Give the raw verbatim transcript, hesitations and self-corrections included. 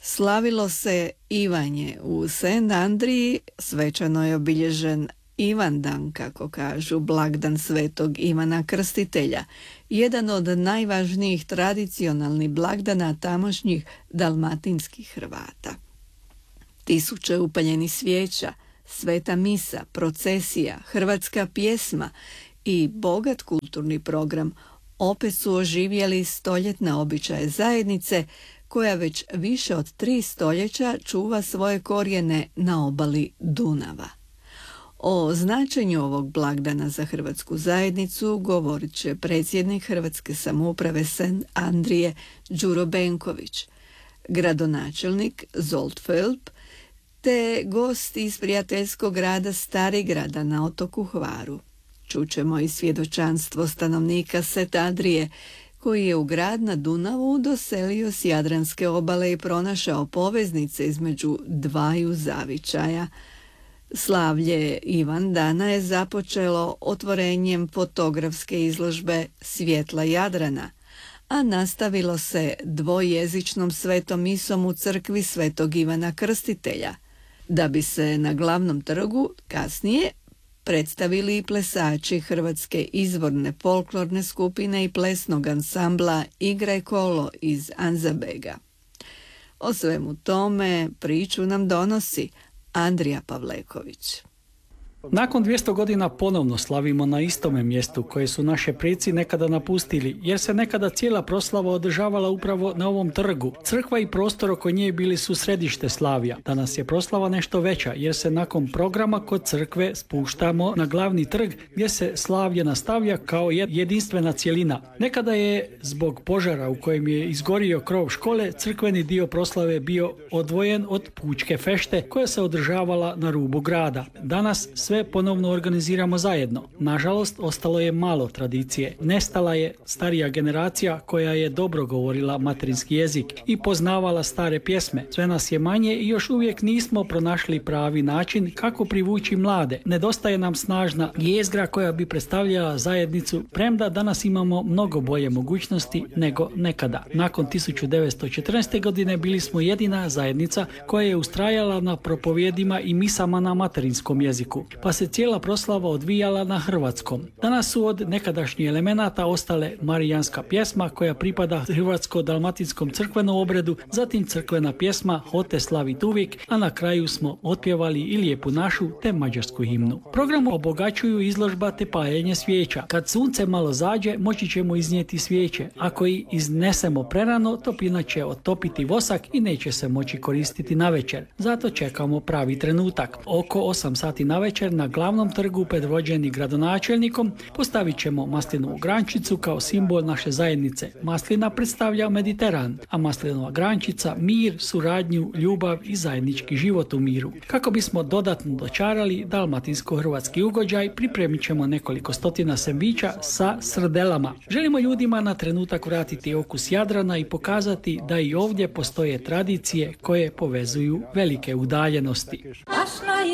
Slavilo se Ivanje. U Saint Andriji svečano je obilježen Ivandan, kako kažu, blagdan svetog Ivana Krstitelja, jedan od najvažnijih tradicionalnih blagdana tamošnjih dalmatinskih Hrvata. Tisuće upaljenih svijeća, sveta misa, procesija, hrvatska pjesma i bogat kulturni program opet su oživjeli stoljetne običaje zajednice koja već više od tri stoljeća čuva svoje korijene na obali Dunava. O značenju ovog blagdana za hrvatsku zajednicu govorit će predsjednik Hrvatske samouprave Saint Andrije Đuro Benković, gradonačelnik Zsolt Fölp, te gost iz prijateljskog grada Starigrada na otoku Hvaru. Čućemo i svjedočanstvo stanovnika Saint Andrije, koji je u grad na Dunavu doselio s Jadranske obale i pronašao poveznice između dvaju zavičaja. Slavlje Ivandana je započelo otvorenjem fotografske izložbe Svjetla Jadrana, a nastavilo se dvojezičnom svetom misom u crkvi svetog Ivana Krstitelja, da bi se na glavnom trgu kasnije predstavili i plesači Hrvatske izvorne folklorne skupine i plesnog ansambla Igraj kolo iz Anzabega. O svemu tome priču nam donosi Andrija Pavleković. Nakon dvjesto godina ponovno slavimo na istome mjestu koje su naše preci nekada napustili, jer se nekada cijela proslava održavala upravo na ovom trgu. Crkva i prostor oko nje bili su središte slavlja. Danas je proslava nešto veća, jer se nakon programa kod crkve spuštamo na glavni trg gdje se slavlje nastavlja kao jedinstvena cjelina. Nekada je zbog požara u kojem je izgorio krov škole, crkveni dio proslave bio odvojen od pučke fešte koja se održavala na rubu grada. Danas sve ponovno organiziramo zajedno. Nažalost, ostalo je malo tradicije. Nestala je starija generacija koja je dobro govorila materinski jezik i poznavala stare pjesme. Sve nas je manje i još uvijek nismo pronašli pravi način kako privući mlade. Nedostaje nam snažna jezgra koja bi predstavljala zajednicu, premda danas imamo mnogo bolje mogućnosti nego nekada. Nakon tisuću devetsto četrnaeste. godine bili smo jedina zajednica koja je ustrajala na propovjedima i misama na materinskom jeziku, pa se cijela proslava odvijala na hrvatskom. Danas su od nekadašnjih elemenata ostale marijanska pjesma koja pripada hrvatsko-dalmatinskom crkvenom obredu, zatim crkvena pjesma Hote slavit uvijek, a na kraju smo otpjevali i Lijepu našu te mađarsku himnu. Program obogaćuju izložba te paljenje svijeća. Kad sunce malo zađe, moći ćemo iznijeti svijeće. Ako ih iznesemo prerano, toplina će otopiti vosak i neće se moći koristiti navečer. Zato čekamo pravi trenutak. Oko osam sati navečer na glavnom trgu predvođeni gradonačelnikom postavit ćemo maslinovu grančicu kao simbol naše zajednice. Maslina predstavlja Mediteran, a maslinova grančica mir, suradnju, ljubav i zajednički život u miru. Kako bismo dodatno dočarali dalmatinsko-hrvatski ugođaj, pripremit ćemo nekoliko stotina sendviča sa srdelama. Želimo ljudima na trenutak vratiti okus Jadrana i pokazati da i ovdje postoje tradicije koje povezuju velike udaljenosti.